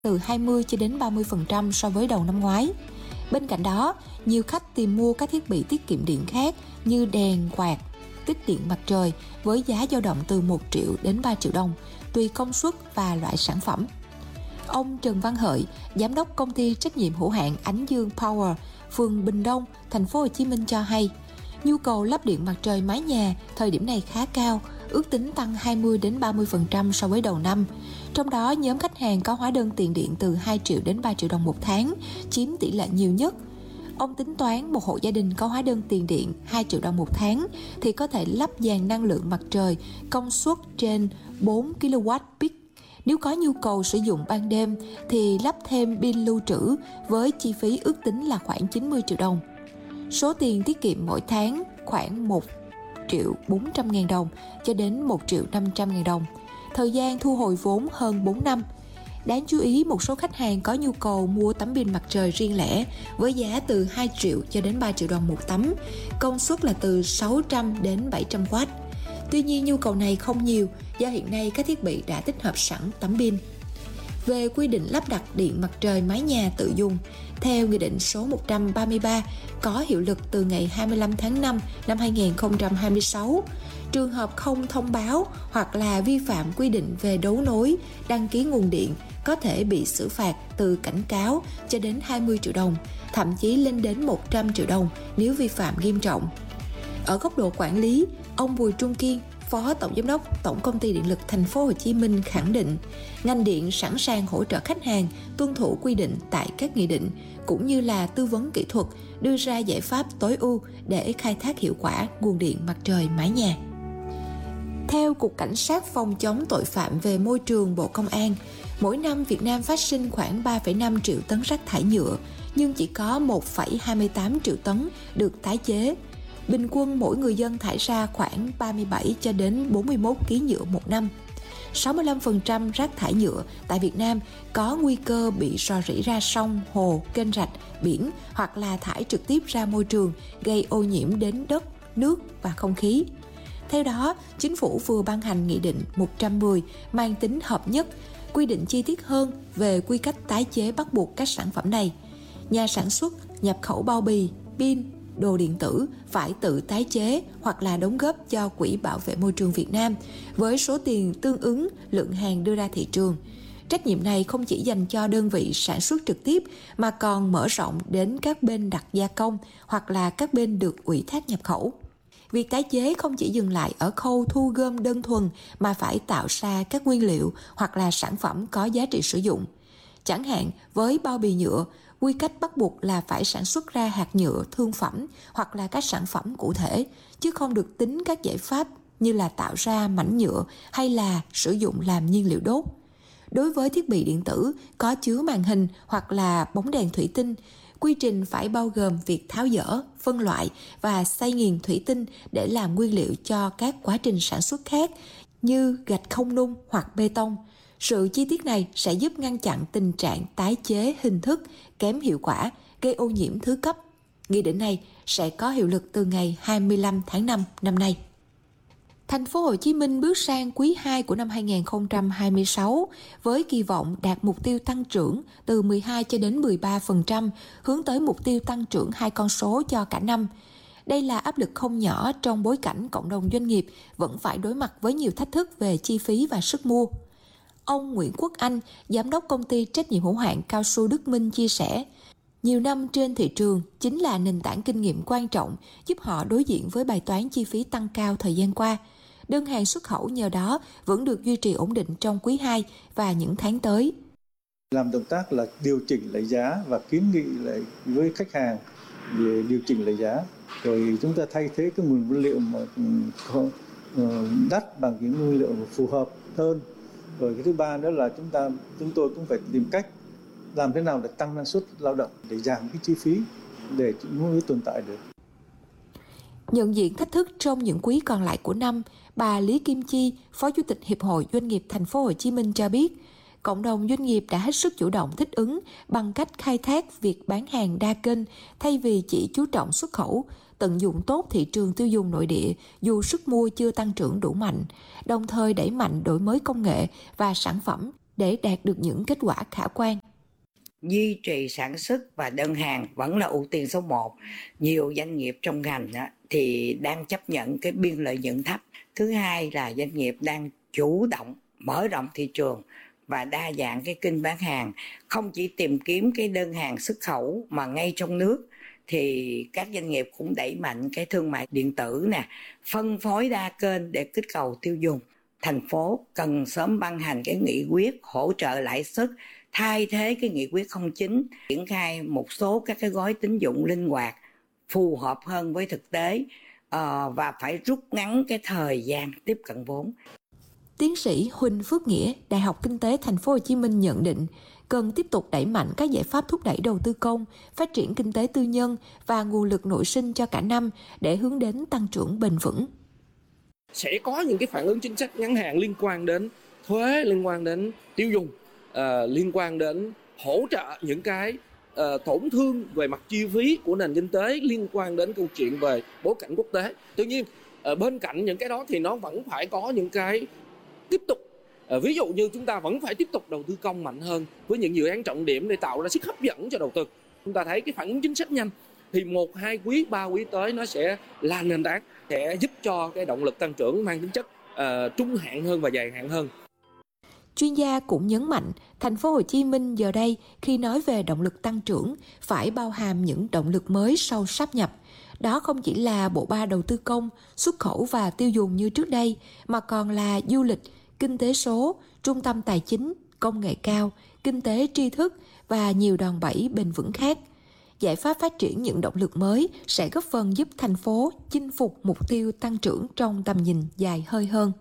từ 20 cho đến 30% so với đầu năm ngoái. Bên cạnh đó, nhiều khách tìm mua các thiết bị tiết kiệm điện khác như đèn quạt, tích điện mặt trời với giá dao động từ 1 triệu đến 3 triệu đồng, tùy công suất và loại sản phẩm. Ông Trần Văn Hợi, giám đốc công ty trách nhiệm hữu hạn Ánh Dương Power, phường Bình Đông, thành phố Hồ Chí Minh cho hay, nhu cầu lắp điện mặt trời mái nhà thời điểm này khá cao, ước tính tăng 20 đến 30% so với đầu năm. Trong đó, nhóm khách hàng có hóa đơn tiền điện từ 2 triệu đến 3 triệu đồng một tháng, chiếm tỷ lệ nhiều nhất. Ông tính toán một hộ gia đình có hóa đơn tiền điện 2 triệu đồng một tháng thì có thể lắp dàn năng lượng mặt trời công suất trên 4 kW peak. Nếu có nhu cầu sử dụng ban đêm thì lắp thêm pin lưu trữ với chi phí ước tính là khoảng 90 triệu đồng. Số tiền tiết kiệm mỗi tháng khoảng 1 triệu 400 ngàn đồng cho đến 1 triệu 500 ngàn đồng. Thời gian thu hồi vốn hơn 4 năm. Đáng chú ý, một số khách hàng có nhu cầu mua tấm pin mặt trời riêng lẻ với giá từ 2 triệu cho đến 3 triệu đồng một tấm, công suất là từ 600 đến 700W. Tuy nhiên, nhu cầu này không nhiều do hiện nay các thiết bị đã tích hợp sẵn tấm pin. Về quy định lắp đặt điện mặt trời mái nhà tự dùng, theo Nghị định số 133 có hiệu lực từ ngày 25 tháng 5 năm 2026, trường hợp không thông báo hoặc là vi phạm quy định về đấu nối, đăng ký nguồn điện có thể bị xử phạt từ cảnh cáo cho đến 20 triệu đồng, thậm chí lên đến 100 triệu đồng nếu vi phạm nghiêm trọng. Ở góc độ quản lý, ông Bùi Trung Kiên, Phó Tổng Giám đốc Tổng Công ty Điện lực Thành phố Hồ Chí Minh khẳng định, ngành điện sẵn sàng hỗ trợ khách hàng tuân thủ quy định tại các nghị định, cũng như là tư vấn kỹ thuật, đưa ra giải pháp tối ưu để khai thác hiệu quả nguồn điện mặt trời mái nhà. Theo Cục Cảnh sát phòng chống tội phạm về môi trường Bộ Công an, mỗi năm Việt Nam phát sinh khoảng 3,5 triệu tấn rác thải nhựa, nhưng chỉ có 1,28 triệu tấn được tái chế. Bình quân mỗi người dân thải ra khoảng 37 cho đến 41 kg nhựa một năm. 65% rác thải nhựa tại Việt Nam có nguy cơ bị rò rỉ ra sông, hồ, kênh rạch, biển hoặc là thải trực tiếp ra môi trường, gây ô nhiễm đến đất, nước và không khí. Theo đó, Chính phủ vừa ban hành Nghị định 110 mang tính hợp nhất, quy định chi tiết hơn về quy cách tái chế bắt buộc các sản phẩm này. Nhà sản xuất, nhập khẩu bao bì, pin, đồ điện tử phải tự tái chế hoặc là đóng góp cho Quỹ Bảo vệ Môi trường Việt Nam với số tiền tương ứng lượng hàng đưa ra thị trường. Trách nhiệm này không chỉ dành cho đơn vị sản xuất trực tiếp mà còn mở rộng đến các bên đặt gia công hoặc là các bên được ủy thác nhập khẩu. Việc tái chế không chỉ dừng lại ở khâu thu gom đơn thuần mà phải tạo ra các nguyên liệu hoặc là sản phẩm có giá trị sử dụng. Chẳng hạn với bao bì nhựa, quy cách bắt buộc là phải sản xuất ra hạt nhựa thương phẩm hoặc là các sản phẩm cụ thể, chứ không được tính các giải pháp như là tạo ra mảnh nhựa hay là sử dụng làm nhiên liệu đốt. Đối với thiết bị điện tử có chứa màn hình hoặc là bóng đèn thủy tinh, quy trình phải bao gồm việc tháo dỡ, phân loại và xay nghiền thủy tinh để làm nguyên liệu cho các quá trình sản xuất khác như gạch không nung hoặc bê tông. Sự chi tiết này sẽ giúp ngăn chặn tình trạng tái chế hình thức kém hiệu quả, gây ô nhiễm thứ cấp. Nghị định này sẽ có hiệu lực từ ngày 25 tháng 5 năm nay. Thành phố Hồ Chí Minh bước sang quý 2 của năm 2026 với kỳ vọng đạt mục tiêu tăng trưởng từ 12 cho đến 13%, hướng tới mục tiêu tăng trưởng 2 con số cho cả năm. Đây là áp lực không nhỏ trong bối cảnh cộng đồng doanh nghiệp vẫn phải đối mặt với nhiều thách thức về chi phí và sức mua. Ông Nguyễn Quốc Anh, giám đốc công ty trách nhiệm hữu hạn Cao su Đức Minh chia sẻ, nhiều năm trên thị trường chính là nền tảng kinh nghiệm quan trọng giúp họ đối diện với bài toán chi phí tăng cao thời gian qua. Đơn hàng xuất khẩu nhờ đó vẫn được duy trì ổn định trong quý 2 và những tháng tới. Làm động tác là điều chỉnh lại giá và kiến nghị lại với khách hàng về điều chỉnh lại giá. Rồi chúng ta thay thế cái nguồn nguyên liệu mà đắt bằng những nguyên liệu phù hợp hơn. Rồi cái thứ ba nữa là chúng tôi cũng phải tìm cách làm thế nào để tăng năng suất lao động để giảm cái chi phí để mới tồn tại được. Nhận diện thách thức trong những quý còn lại của năm, bà Lý Kim Chi, Phó Chủ tịch Hiệp hội Doanh nghiệp Thành phố Hồ Chí Minh cho biết, cộng đồng doanh nghiệp đã hết sức chủ động thích ứng bằng cách khai thác việc bán hàng đa kênh thay vì chỉ chú trọng xuất khẩu, tận dụng tốt thị trường tiêu dùng nội địa dù sức mua chưa tăng trưởng đủ mạnh, đồng thời đẩy mạnh đổi mới công nghệ và sản phẩm để đạt được những kết quả khả quan. Duy trì sản xuất và đơn hàng vẫn là ưu tiên số 1. Nhiều doanh nghiệp trong ngành thì đang chấp nhận cái biên lợi nhuận thấp. Thứ hai là doanh nghiệp đang chủ động mở rộng thị trường và đa dạng cái kênh bán hàng, không chỉ tìm kiếm cái đơn hàng xuất khẩu mà ngay trong nước thì các doanh nghiệp cũng đẩy mạnh cái thương mại điện tử nè, phân phối đa kênh để kích cầu tiêu dùng. Thành phố cần sớm ban hành cái nghị quyết hỗ trợ lãi suất thay thế cái nghị quyết 09, triển khai một số các cái gói tín dụng linh hoạt phù hợp hơn với thực tế và phải rút ngắn cái thời gian tiếp cận vốn. Tiến sĩ Huỳnh Phước Nghĩa, Đại học Kinh tế Thành phố Hồ Chí Minh nhận định cần tiếp tục đẩy mạnh các giải pháp thúc đẩy đầu tư công, phát triển kinh tế tư nhân và nguồn lực nội sinh cho cả năm để hướng đến tăng trưởng bền vững. Sẽ có những cái phản ứng chính sách ngắn hạn liên quan đến thuế, liên quan đến tiêu dùng, liên quan đến hỗ trợ những cái tổn thương về mặt chi phí của nền kinh tế, liên quan đến câu chuyện về bối cảnh quốc tế. Tuy nhiên, bên cạnh những cái đó thì nó vẫn phải có những cái tiếp tục. Ví dụ như chúng ta vẫn phải tiếp tục đầu tư công mạnh hơn với những dự án trọng điểm để tạo ra sức hấp dẫn cho đầu tư. Chúng ta thấy cái phản ứng chính sách nhanh thì 1, 2 quý, 3 quý tới nó sẽ là nền tảng, sẽ giúp cho cái động lực tăng trưởng mang tính chất trung hạn hơn và dài hạn hơn. Chuyên gia cũng nhấn mạnh, Thành phố Hồ Chí Minh giờ đây khi nói về động lực tăng trưởng phải bao hàm những động lực mới sau sáp nhập. Đó không chỉ là bộ ba đầu tư công, xuất khẩu và tiêu dùng như trước đây, mà còn là du lịch, kinh tế số, trung tâm tài chính, công nghệ cao, kinh tế tri thức và nhiều đòn bẩy bền vững khác. Giải pháp phát triển những động lực mới sẽ góp phần giúp thành phố chinh phục mục tiêu tăng trưởng trong tầm nhìn dài hơi hơn.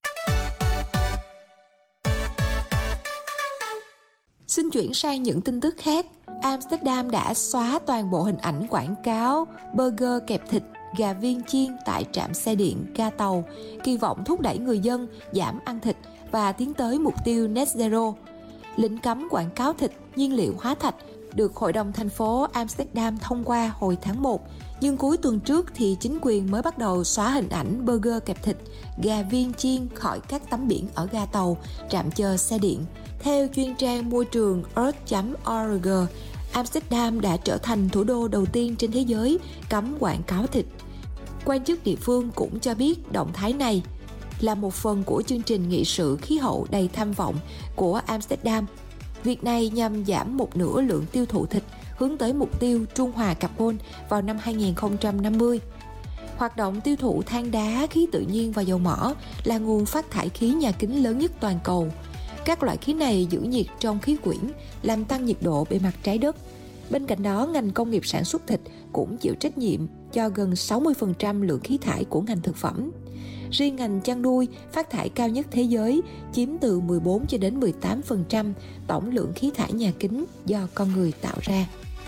Xin chuyển sang những tin tức khác. Amsterdam đã xóa toàn bộ hình ảnh quảng cáo burger kẹp thịt, gà viên chiên tại trạm xe điện, ga tàu, kỳ vọng thúc đẩy người dân giảm ăn thịt và tiến tới mục tiêu net zero. Lệnh cấm quảng cáo thịt, nhiên liệu hóa thạch được Hội đồng thành phố Amsterdam thông qua hồi tháng 1, nhưng cuối tuần trước thì chính quyền mới bắt đầu xóa hình ảnh burger kẹp thịt, gà viên chiên khỏi các tấm biển ở ga tàu, trạm chờ xe điện. Theo chuyên trang môi trường Earth.org, Amsterdam đã trở thành thủ đô đầu tiên trên thế giới cấm quảng cáo thịt. Quan chức địa phương cũng cho biết động thái này là một phần của chương trình nghị sự khí hậu đầy tham vọng của Amsterdam. Việc này nhằm giảm một nửa lượng tiêu thụ thịt, hướng tới mục tiêu trung hòa carbon vào năm 2050. Hoạt động tiêu thụ than đá, khí tự nhiên và dầu mỏ là nguồn phát thải khí nhà kính lớn nhất toàn cầu. Các loại khí này giữ nhiệt trong khí quyển, làm tăng nhiệt độ bề mặt trái đất. Bên cạnh đó, ngành công nghiệp sản xuất thịt cũng chịu trách nhiệm cho gần 60% lượng khí thải của ngành thực phẩm. Riêng ngành chăn nuôi phát thải cao nhất thế giới, chiếm từ 14 cho đến 18% tổng lượng khí thải nhà kính do con người tạo ra.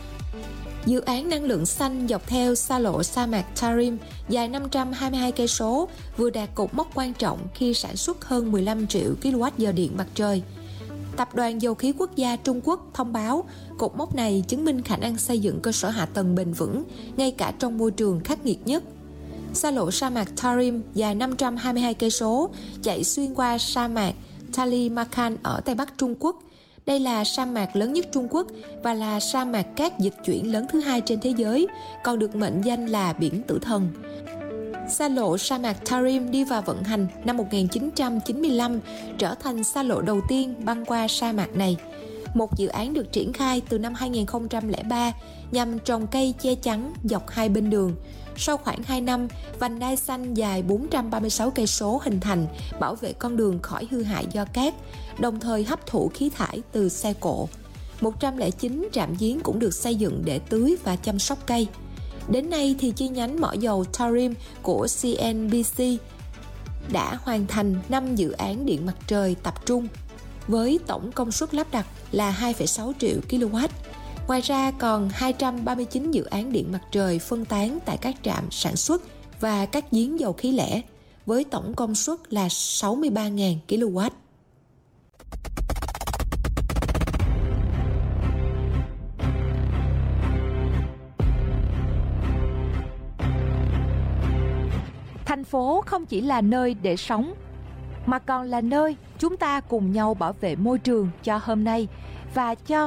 Dự án năng lượng xanh dọc theo xa lộ sa mạc Tarim dài 522 cây số vừa đạt cột mốc quan trọng khi sản xuất hơn 15 triệu kWh điện mặt trời. Tập đoàn Dầu khí Quốc gia Trung Quốc thông báo cột mốc này chứng minh khả năng xây dựng cơ sở hạ tầng bền vững ngay cả trong môi trường khắc nghiệt nhất. Xa lộ sa mạc Tarim dài 522 cây số chạy xuyên qua sa mạc Taklamakan ở Tây Bắc Trung Quốc. Đây là sa mạc lớn nhất Trung Quốc và là sa mạc cát dịch chuyển lớn thứ hai trên thế giới, còn được mệnh danh là biển tử thần. Xa lộ sa mạc Tarim đi vào vận hành năm 1995, trở thành xa lộ đầu tiên băng qua sa mạc này. Một dự án được triển khai từ năm 2003 nhằm trồng cây che chắn dọc hai bên đường. Sau khoảng 2 năm, vành đai xanh dài 436 cây số hình thành, bảo vệ con đường khỏi hư hại do cát, đồng thời hấp thụ khí thải từ xe cộ. 109 trạm giếng cũng được xây dựng để tưới và chăm sóc cây. Đến nay thì chi nhánh mỏ dầu Tarim của CNBC đã hoàn thành 5 dự án điện mặt trời tập trung, với tổng công suất lắp đặt là 2,6 triệu kW. Ngoài ra còn 239 dự án điện mặt trời phân tán tại các trạm sản xuất và các giếng dầu khí lẻ, với tổng công suất là 63.000 kW. Thành phố không chỉ là nơi để sống, mà còn là nơi chúng ta cùng nhau bảo vệ môi trường cho hôm nay và cho